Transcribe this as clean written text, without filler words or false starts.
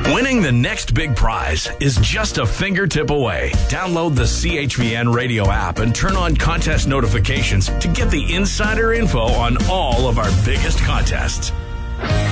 Winning the next big prize is just a fingertip away. Download the CHVN radio app and turn on contest notifications to get the insider info on all of our biggest contests.